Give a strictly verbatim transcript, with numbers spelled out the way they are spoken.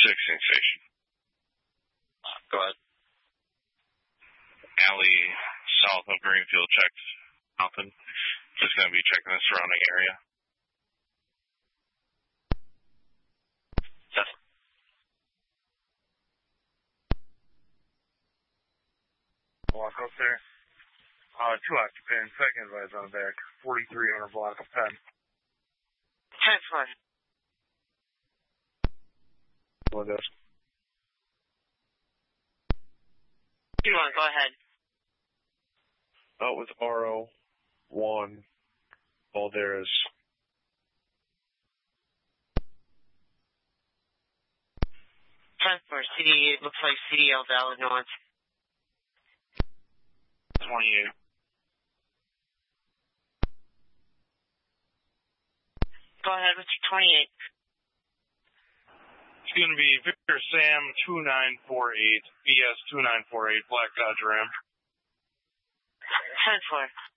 sixteen station. Go ahead. Alley south of Greenfield checked. Nothing. Just going to be checking the surrounding area. Yes. Block up there. Uh, two occupants, second advice on back. forty-three hundred block of ten. ten four. Windows. two one, go ahead. Out with R O one. Balderas. ten four, C D, it looks like C D L valid north. twenty-eight. Go ahead with your twenty-eight. It's going to be Victor Sam two nine four eight, B S two nine four eight, Black Dodge Ram. ten four.